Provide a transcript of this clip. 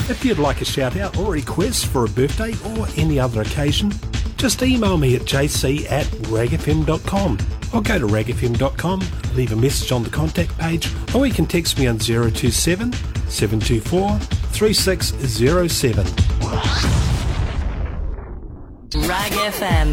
If you'd like a shout out or request for a birthday or any other occasion, just email me at jc@ragfm.com or go to ragfm.com, leave a message on the contact page, or you can text me on 027 724 3607. Rag FM